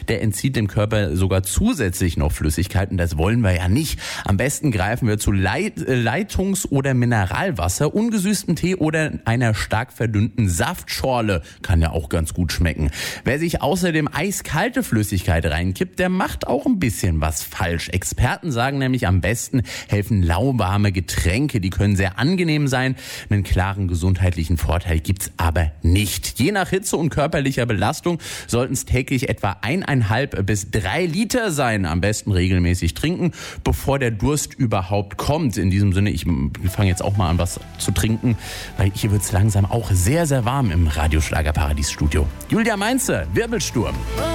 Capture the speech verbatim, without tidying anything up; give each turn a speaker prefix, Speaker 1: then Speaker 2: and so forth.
Speaker 1: der entzieht dem Körper sogar zusätzlich noch Flüssigkeiten. Das wollen wir ja nicht. Am besten greifen wir zu Leit- Leitungs- oder Mineralwasser, ungesüßtem Tee oder einer stark verdünnten Saftschorle. Kann ja auch ganz gut schmecken. Wer sich außerdem eiskalte Flüssigkeit reinkippt, der macht auch ein bisschen was falsch. Experten sagen nämlich, am besten helfen lauwarme Getränke. Die können sehr angenehm sein. Einen klaren gesundheitlichen Vorteil gibt's aber nicht. Je nach Hitze und körperlicher Belastung sollten es täglich etwa eineinhalb bis drei Liter sein. Am besten regelmäßig trinken, bevor der Durst überhaupt kommt. In diesem Sinne, ich fange jetzt auch mal an, was zu trinken, weil hier wird's langsam auch sehr, sehr warm im Radioschlagerparadies-Studio. Julia Meinze, Wirbelsturm.